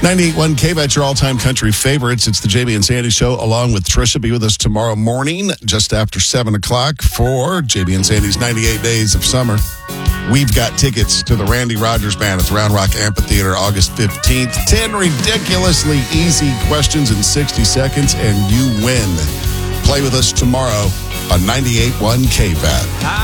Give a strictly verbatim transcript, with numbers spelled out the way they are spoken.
ninety-eight point one K V A T, your all-time country favorites. It's the J B and Sandy Show, along with Trisha. Be with us tomorrow morning, just after seven o'clock, for J B and Sandy's ninety-eight Days of Summer. We've got tickets to the Randy Rogers Band at the Round Rock Amphitheater August fifteenth. ten ridiculously easy questions in sixty seconds, and you win. Play with us tomorrow on ninety-eight point one K V A T.